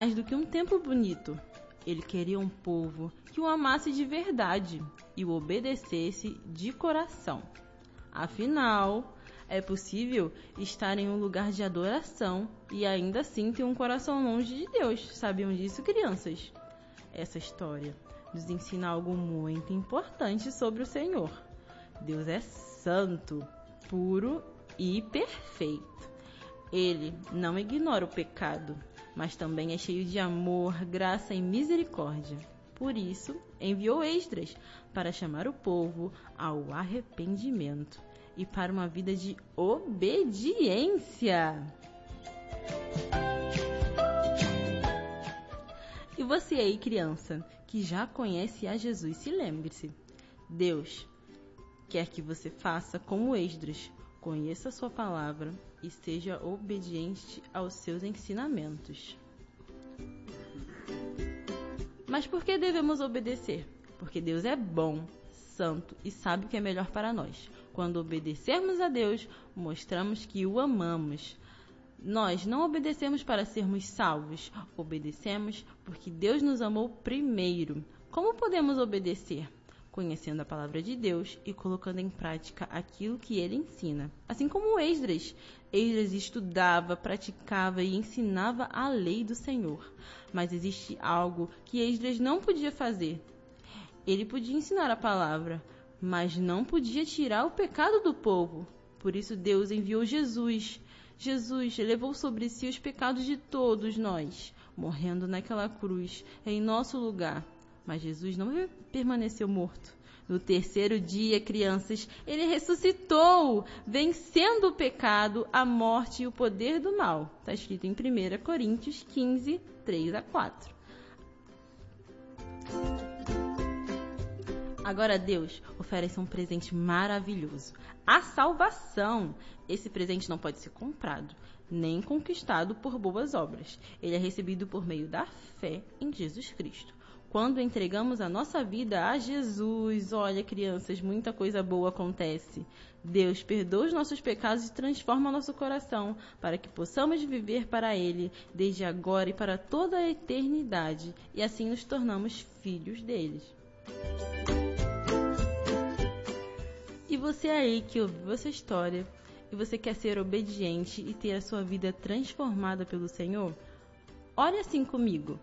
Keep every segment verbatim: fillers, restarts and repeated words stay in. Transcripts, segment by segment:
Mais do que um templo bonito, ele queria um povo que o amasse de verdade e o obedecesse de coração. Afinal, é possível estar em um lugar de adoração e ainda assim ter um coração longe de Deus. Sabiam disso, crianças? Essa história nos ensina algo muito importante sobre o Senhor. Deus é santo, puro e perfeito. Ele não ignora o pecado, mas também é cheio de amor, graça e misericórdia. Por isso, enviou Esdras para chamar o povo ao arrependimento e para uma vida de obediência. E você aí, criança, que já conhece a Jesus, se lembre-se, Deus quer que você faça como Esdras, conheça a sua palavra e seja obediente aos seus ensinamentos. Mas por que devemos obedecer? Porque Deus é bom, santo e sabe o que é melhor para nós. Quando obedecermos a Deus, mostramos que o amamos. Nós não obedecemos para sermos salvos, obedecemos porque Deus nos amou primeiro. Como podemos obedecer? Conhecendo a palavra de Deus e colocando em prática aquilo que ele ensina. Assim como Esdras. Esdras estudava, praticava e ensinava a lei do Senhor. Mas existe algo que Esdras não podia fazer. Ele podia ensinar a palavra, mas não podia tirar o pecado do povo. Por isso Deus enviou Jesus. Jesus levou sobre si os pecados de todos nós, morrendo naquela cruz em nosso lugar. Mas Jesus não permaneceu morto. No terceiro dia, crianças, ele ressuscitou, vencendo o pecado, a morte e o poder do mal. Está escrito em primeira Coríntios quinze, três a quatro. Agora Deus oferece um presente maravilhoso, a salvação. Esse presente não pode ser comprado, nem conquistado por boas obras. Ele é recebido por meio da fé em Jesus Cristo. Quando entregamos a nossa vida a Jesus, olha, crianças, muita coisa boa acontece. Deus perdoa os nossos pecados e transforma nosso coração para que possamos viver para Ele desde agora e para toda a eternidade. E assim nos tornamos filhos deles. E você aí que ouviu essa história e você quer ser obediente e ter a sua vida transformada pelo Senhor? Ore assim comigo.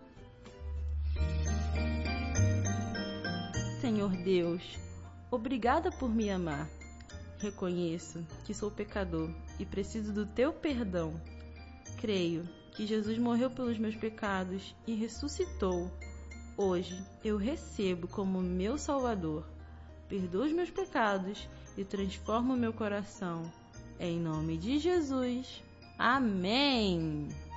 Senhor Deus, obrigada por me amar. Reconheço que sou pecador e preciso do teu perdão. Creio que Jesus morreu pelos meus pecados e ressuscitou. Hoje eu recebo como meu Salvador. Perdoa os meus pecados e transforma o meu coração. Em nome de Jesus. Amém!